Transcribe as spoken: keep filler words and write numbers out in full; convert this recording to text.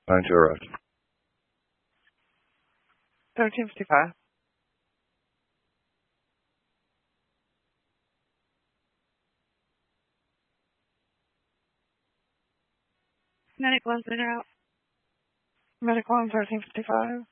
Nine to arrest. thirteen fifty-five. Medical ones in or out. Medical on thirteen fifty-five.